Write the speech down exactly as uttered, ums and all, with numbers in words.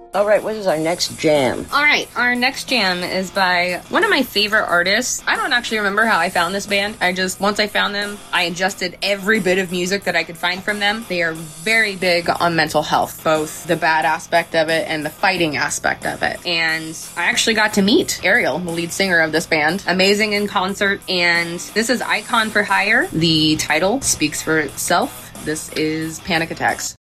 All right, what is our next jam? All right, our next jam is by one of my favorite artists. I don't actually remember how I found this band. I just, once I found them, I adjusted every bit of music that I could find from them. They are very big on mental health, both the bad aspect of it and the fighting aspect of it. And I actually got to meet Ariel, the lead singer of this band. Amazing in concert, and this is Icon for Hire. The title speaks for itself. This is Panic Attacks.